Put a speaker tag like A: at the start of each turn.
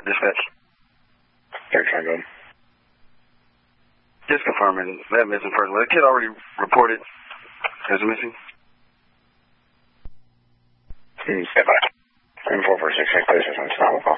A: Dispatch.
B: They're trying to go.
A: Just confirming that missing person. The kid already reported as missing.
B: Stand by. 446, this is on stop call.